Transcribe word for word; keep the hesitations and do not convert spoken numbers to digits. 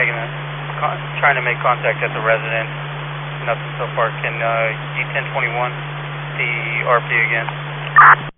making a, con trying to make contact at the residence. Nothing so far. Can uh, D ten twenty-one see R P again?